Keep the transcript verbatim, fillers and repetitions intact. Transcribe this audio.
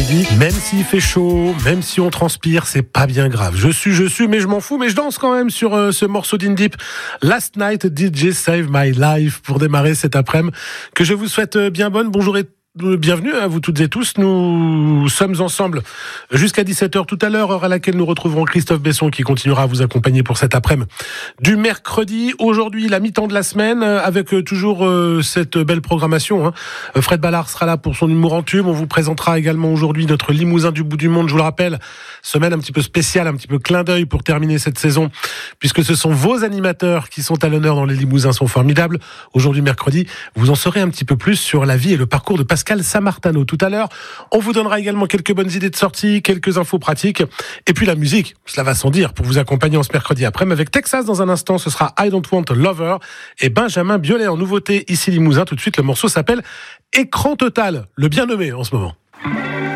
après-midi. Même s'il fait chaud, même si on transpire, c'est pas bien grave. Je suis, je suis, mais je m'en fous, mais je danse quand même sur euh, ce morceau d'Indeep. Last Night, D J Save My Life, pour démarrer cet après-midi, que je vous souhaite bien bonne. Bonjour et bienvenue à vous toutes et tous. Nous sommes ensemble jusqu'à dix-sept heures tout à l'heure, heure à laquelle nous retrouverons Christophe Besson qui continuera à vous accompagner pour cet après-midi du mercredi. Aujourd'hui, la mi-temps de la semaine, avec toujours euh, cette belle programmation. Hein. Fred Ballard sera là pour son humour en tube. On vous présentera également aujourd'hui notre Limousin du bout du monde. Je vous le rappelle, semaine un petit peu spéciale, un petit peu clin d'œil pour terminer cette saison, puisque ce sont vos animateurs qui sont à l'honneur dans les Limousins, sont formidables. Aujourd'hui, mercredi, vous en saurez un petit peu plus sur la vie et le parcours de Pascal Pascal Samartano. Tout à l'heure, on vous donnera également quelques bonnes idées de sortie, quelques infos pratiques, et puis la musique, cela va sans dire, pour vous accompagner en ce mercredi après. Mais avec Texas, dans un instant, ce sera I Don't Want a Lover, et Benjamin Biolay en nouveauté ici Limousin. Tout de suite, le morceau s'appelle Écran Total, le bien nommé en ce moment.